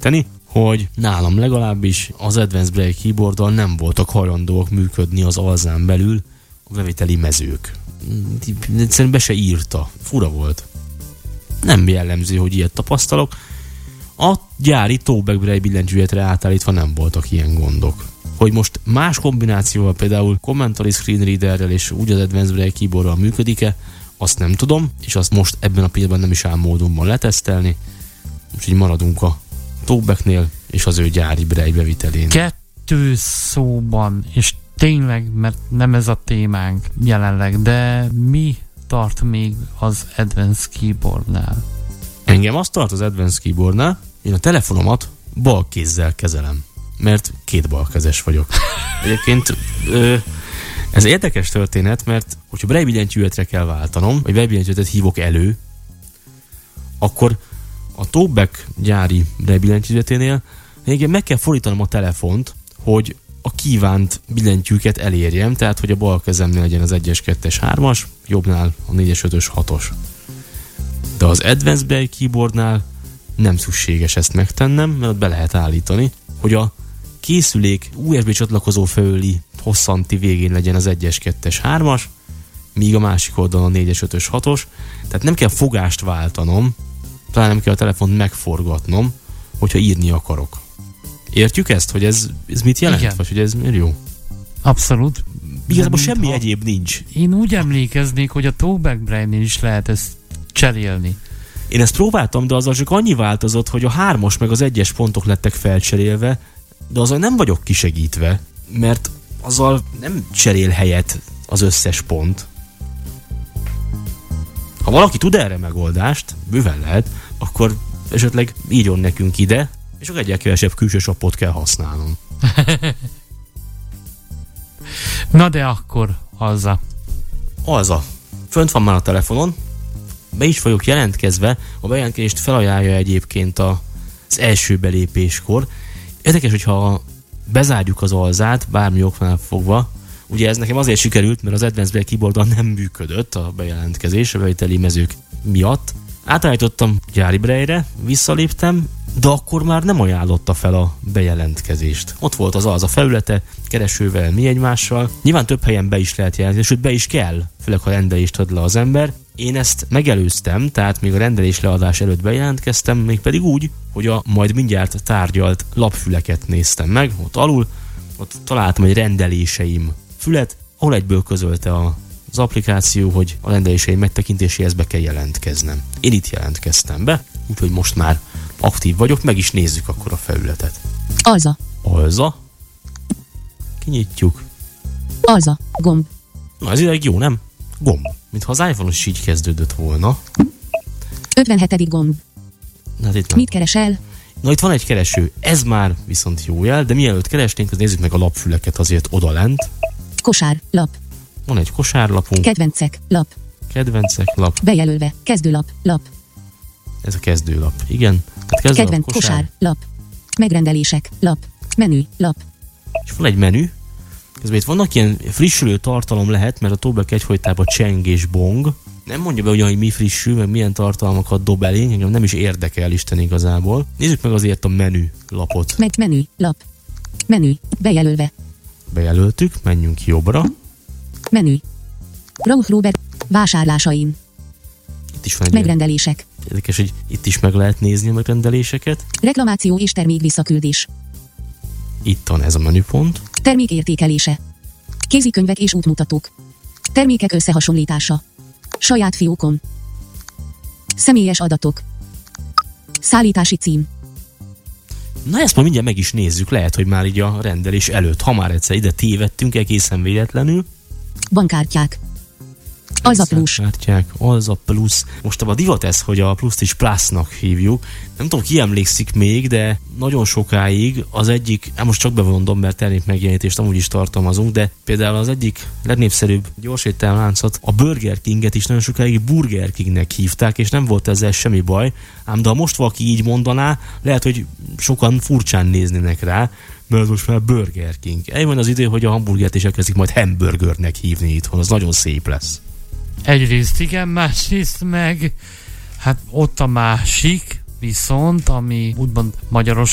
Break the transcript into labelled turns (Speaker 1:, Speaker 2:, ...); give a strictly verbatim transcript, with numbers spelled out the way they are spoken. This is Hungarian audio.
Speaker 1: bejelenteni, hogy nálam legalábbis az Advanced Braille keyboarddal nem voltak hajlandóak működni az alzán belül a beviteli mezők. Egyszerűen be se írta. Fura volt. Nem jellemző, hogy ilyet tapasztalok. A gyári Talkback Braille billentyűzetre átállítva nem voltak ilyen gondok. Hogy most más kombinációval, például Commentary Screen Readerrel és úgy az Advanced Braille keyboarddal működik-e, azt nem tudom, és azt most ebben a pillanatban nem is áll módonban letesztelni. Úgyhogy maradunk a Talkbacknél és az ő gyári Braille bevitelén.
Speaker 2: Kettő szóban, és tényleg, mert nem ez a témánk jelenleg, de mi tart még az Advanced Keyboardnál?
Speaker 1: Engem azt tart az Advanced Keyboardnál, én a telefonomat bal kézzel kezelem, mert két balkezes vagyok. Egyébként ö, ez érdekes történet, mert hogyha Braille billentyűzetre kell váltanom, vagy Braille billentyűzetet hívok elő, akkor a Talkback gyári Braille billentyűzeténél engem meg kell fordítanom a telefont, hogy a kívánt billentyűket elérjem, tehát hogy a bal kezemnél legyen az egyes, kettes, hármas, jobbnál a négyes, ötös, hatos. De az Advanced Braille keyboardnál nem szükséges ezt megtennem, mert be lehet állítani, hogy a készülék u es bé csatlakozó felüli hosszanti végén legyen az egyes, kettes, hármas, míg a másik oldalon a négyes, ötös, hatos. Tehát nem kell fogást váltanom, talán nem kell a telefont megforgatnom, hogyha írni akarok. Értjük ezt, hogy ez, ez mit jelent? Igen. Vagy hogy ez miért jó?
Speaker 2: Abszolút.
Speaker 1: Igazából semmi ha... egyéb nincs.
Speaker 2: Én úgy emlékeznék, hogy a Talkback Braille-nél is lehet ezt cserélni.
Speaker 1: Én ezt próbáltam, de azzal csak annyi változott, hogy a hármas meg az egyes pontok lettek felcserélve, de azzal nem vagyok kisegítve, mert azzal nem cserél helyet az összes pont. Ha valaki tud erre megoldást, bőven lehet, akkor esetleg írjon nekünk ide, és akkor egyel kevesebb külső sapot kell használnom.
Speaker 2: Na de akkor Alza.
Speaker 1: Alza. Fönt van már a telefonon, be is vagyok jelentkezve, a bejelentkezést felajánlja egyébként az első belépéskor. Érdekes, hogyha bezárjuk az Alzát, bármi oknál fogva, ugye ez nekem azért sikerült, mert az Advanced Braille keyboarddal nem működött a bejelentkezés, a beviteli mezők miatt. Átállítottam gyári Braille-re, visszaléptem, de akkor már nem ajánlotta fel a bejelentkezést. Ott volt az Alza felülete, keresővel, mi egymással. Nyilván több helyen be is lehet jelentkezni, sőt be is kell, főleg ha rendelést ad le az ember. Én ezt megelőztem, tehát még a rendelés leadás előtt bejelentkeztem, mégpedig úgy, hogy a majd mindjárt tárgyalt lapfüleket néztem meg, ott alul, ott találtam egy rendeléseim fület, ahol egyből közölte a az applikáció, hogy a rendeléseim megtekintéséhez be kell jelentkeznem. Én itt jelentkeztem be, úgyhogy most már aktív vagyok, meg is nézzük akkor a felületet.
Speaker 3: Alza.
Speaker 1: Alza. Kinyitjuk.
Speaker 3: Alza. Gomb.
Speaker 1: Na ez ideig jó, nem? Gomb. Mintha az iPhone is így kezdődött volna.
Speaker 3: ötvenhetedik gomb.
Speaker 1: Na, itt
Speaker 3: mit keresel?
Speaker 1: Na itt van egy kereső. Ez már viszont jó jel, de mielőtt keresnénk, az nézzük meg a lapfüleket azért odalent.
Speaker 3: Kosár. Lap.
Speaker 1: Van egy kosárlapunk.
Speaker 3: Kedvencek. Lap.
Speaker 1: Kedvencek. Lap.
Speaker 3: Bejelölve. Kezdőlap. Lap.
Speaker 1: Ez a kezdőlap. Igen. Hát
Speaker 3: kedvenc. Kosár. kosár. Lap. Megrendelések. Lap. Menü. Lap.
Speaker 1: És van egy menü. Közben itt vannak ilyen frissülő tartalom lehet, mert a Talkback egyfolytában cseng és bong. Nem mondja be ugyan, hogy mi frissül, meg milyen tartalmakat dob elénk, engem nem is érdekel Isten igazából. Nézzük meg azért a menü lapot.
Speaker 3: Meg menü. Lap. Menü. Bejelölve.
Speaker 1: Bejelöltük. Menjünk jobbra.
Speaker 3: Menü. Rauch Robert. Vásárlásaim.
Speaker 1: Itt is van egy
Speaker 3: megrendelések.
Speaker 1: Érdekes, hogy itt is meg lehet nézni a megrendeléseket.
Speaker 3: Reklamáció és termék visszaküldés.
Speaker 1: Itt van ez a menüpont.
Speaker 3: Termék értékelése. Kézikönyvek és útmutatók. Termékek összehasonlítása. Saját fiókom. Személyes adatok. Szállítási cím.
Speaker 1: Na ezt majd mindjárt meg is nézzük, lehet, hogy már így a rendelés előtt, ha már egyszer ide tévedtünk egészen véletlenül.
Speaker 3: Bankkártyák. Alza Plus.
Speaker 1: Bankkártyák, Alza Plus. Most abban a divat ez, hogy a Pluszt is Plusnak hívjuk. Nem tudom, ki emlékszik még, de nagyon sokáig az egyik, most csak bevondom, mert termék megjelenítést amúgy is tartalmazunk, de például az egyik legnépszerűbb gyorséttermláncot, a Burger Kinget is nagyon sokáig Burger Kingnek hívták, és nem volt ezzel semmi baj, ám de ha most valaki így mondaná, lehet, hogy sokan furcsán néznének rá, mert most már Burger King. Eljön az idő, hogy a hamburgert is elkezdik majd hamburgernek hívni itthon, az nagyon szép lesz.
Speaker 2: Egyrészt igen, másrészt meg hát ott a másik, viszont ami úgymond magyaros